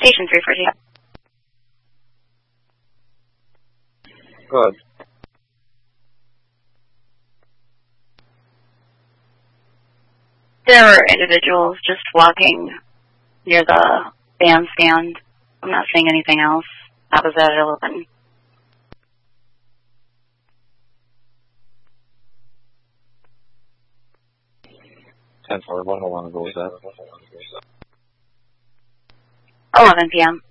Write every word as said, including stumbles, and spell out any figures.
Station three forty. Good. There were individuals just walking near the bandstand. I'm not seeing anything else. That was at eleven. ten forward, one, hold on, go with that. eleven p m